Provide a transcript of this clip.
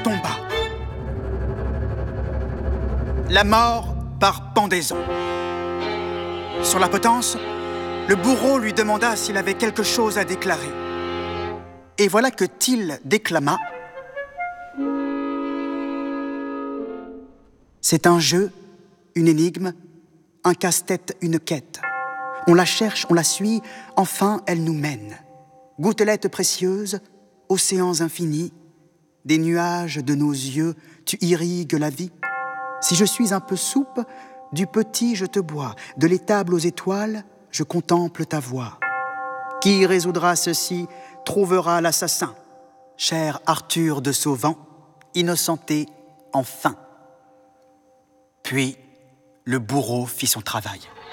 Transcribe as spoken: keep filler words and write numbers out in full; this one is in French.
tomba. La mort par pendaison. Sur la potence, le bourreau lui demanda s'il avait quelque chose à déclarer. Et voilà que Till déclama: c'est un jeu, une énigme, un casse-tête, une quête. On la cherche, on la suit, enfin elle nous mène. Gouttelettes précieuses, océans infinis, des nuages de nos yeux, tu irrigues la vie. Si je suis un peu soupe, du petit je te bois, de l'étable aux étoiles, je contemple ta voix. Qui résoudra ceci trouvera l'assassin, cher Arthur de Sauvant, innocenté enfin. Puis le bourreau fit son travail.